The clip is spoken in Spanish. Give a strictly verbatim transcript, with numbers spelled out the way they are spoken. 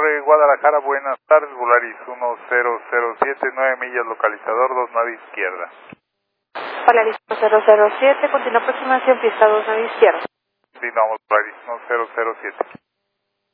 Torre, Guadalajara, buenas tardes, Volaris uno cero cero siete, nueve millas, localizador dos, nave izquierda. Volaris uno cero cero siete, continúa aproximación, pista dos, nave izquierda. Continuamos, Volaris uno cero cero siete.